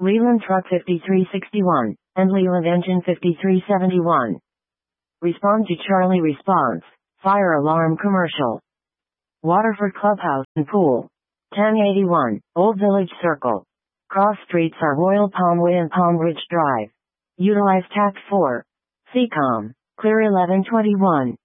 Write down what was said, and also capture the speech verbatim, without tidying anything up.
Leland Truck fifty-three sixty-one, and Leland Engine fifty-three seventy-one. Respond to Charlie Response, Fire Alarm Commercial. Waterford Clubhouse and Pool. ten eighty-one, Old Village Circle. Cross streets are Royal Palm Way and Palm Ridge Drive. Utilize Tax four. C COM, clear eleven twenty-one.